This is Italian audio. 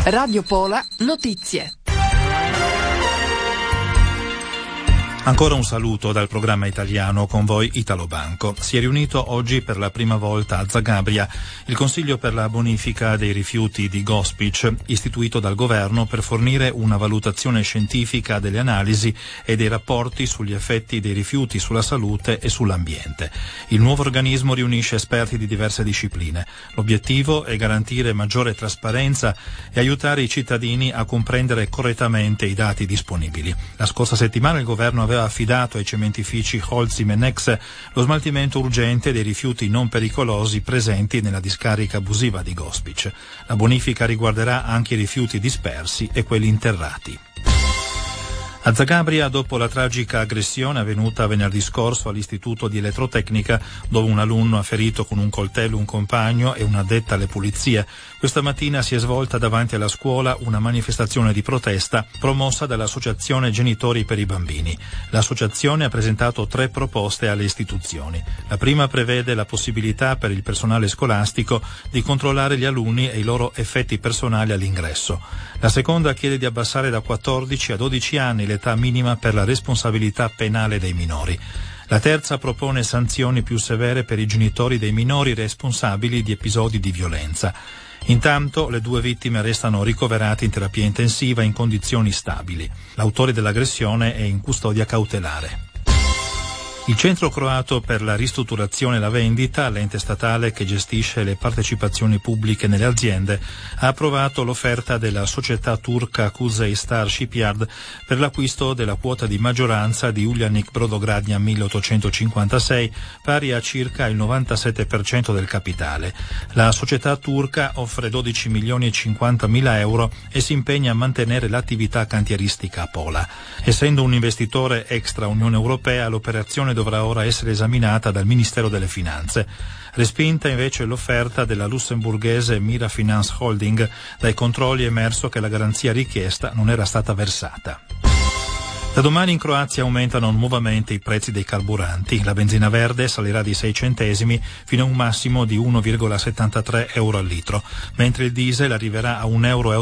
Radio Pola Notizie. Ancora un saluto dal programma italiano, con voi Italo Banco. Si è riunito oggi per la prima volta a Zagabria il Consiglio per la bonifica dei rifiuti di Gospic, istituito dal governo per fornire una valutazione scientifica delle analisi e dei rapporti sugli effetti dei rifiuti sulla salute e sull'ambiente. Il nuovo organismo riunisce esperti di diverse discipline. L'obiettivo è garantire maggiore trasparenza e aiutare i cittadini a comprendere correttamente i dati disponibili. La scorsa settimana il governo aveva affidato ai cementifici Holcim e Nex lo smaltimento urgente dei rifiuti non pericolosi presenti nella discarica abusiva di Gospic. La bonifica riguarderà anche i rifiuti dispersi e quelli interrati. A Zagabria, dopo la tragica aggressione avvenuta venerdì scorso all'Istituto di Elettrotecnica, dove un alunno ha ferito con un coltello un compagno e un'addetta alle pulizie, questa mattina si è svolta davanti alla scuola una manifestazione di protesta promossa dall'Associazione Genitori per i Bambini. L'associazione ha presentato 3 proposte alle istituzioni. La prima prevede la possibilità per il personale scolastico di controllare gli alunni e i loro effetti personali all'ingresso. La seconda chiede di abbassare da 14 a 12 anni l'età minima per la responsabilità penale dei minori. La terza propone sanzioni più severe per i genitori dei minori responsabili di episodi di violenza. Intanto le 2 vittime restano ricoverate in terapia intensiva in condizioni stabili. L'autore dell'aggressione è in custodia cautelare. Il Centro Croato per la ristrutturazione e la vendita, l'ente statale che gestisce le partecipazioni pubbliche nelle aziende, ha approvato l'offerta della società turca Kuzey Star Shipyard per l'acquisto della quota di maggioranza di Uljanik Brodogradnja 1856, pari a circa il 97% del capitale. La società turca offre 12 milioni e 50 mila euro e si impegna a mantenere l'attività cantieristica a Pola. Essendo un investitore extra Unione Europea, l'operazione dovrà ora essere esaminata dal Ministero delle Finanze. Respinta invece l'offerta della lussemburghese Mira Finance Holding. Dai controlli è emerso che la garanzia richiesta non era stata versata. Da domani in Croazia aumentano nuovamente i prezzi dei carburanti. La benzina verde salirà di 6 centesimi fino a un massimo di 1,73 euro al litro, mentre il diesel arriverà a 1,80 euro